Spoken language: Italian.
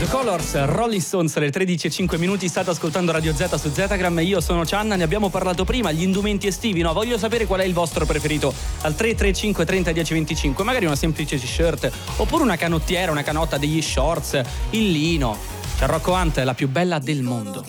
Colors, Rolling Stones, alle 13:05, state ascoltando Radio Z su Zetagram. Io sono Cianna, ne abbiamo parlato prima, gli indumenti estivi, no? Voglio sapere qual è il vostro preferito. Al 335 30 10 25, magari una semplice t-shirt, oppure una canottiera, una canotta, degli shorts, in lino. C'è Rocco Hunt, la più bella del mondo.